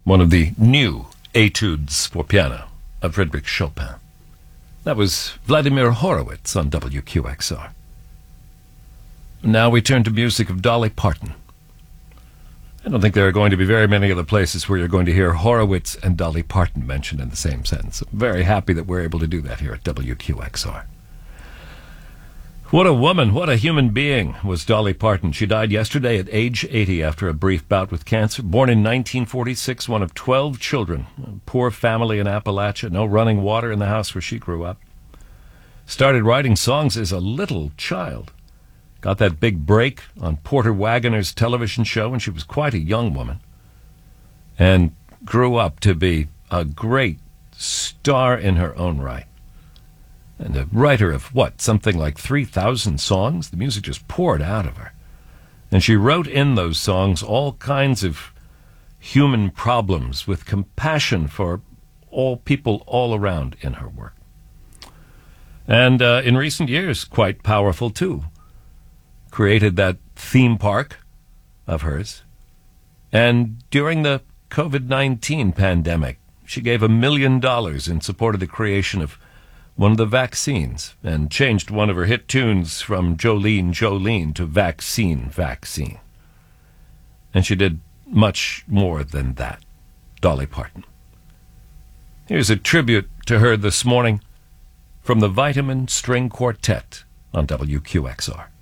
one of the new etudes for piano of Frédéric Chopin. That was Vladimir Horowitz on WQXR. Now we turn to music of Dolly Parton. I don't think there are going to be very many other places where you're going to hear Horowitz and Dolly Parton mentioned in the same sentence. I'm very happy that we're able to do that here at WQXR. What a woman, what a human being was Dolly Parton. She died yesterday at age 80 after a brief bout with cancer. Born in 1946, one of 12 children. A poor family in Appalachia, no running water in the house where she grew up. Started writing songs as a little child. Got that big break on Porter Wagoner's television show when she was quite a young woman. And grew up to be a great star in her own right. And a writer of, something like 3,000 songs? The music just poured out of her. And she wrote in those songs all kinds of human problems with compassion for all people all around in her work. And in recent years, quite powerful too. Created that theme park of hers. And during the COVID-19 pandemic, she gave $1 million in support of the creation of one of the vaccines, and changed one of her hit tunes from Jolene, Jolene to Vaccine, Vaccine. And she did much more than that, Dolly Parton. Here's a tribute to her this morning from the Vitamin String Quartet on WQXR.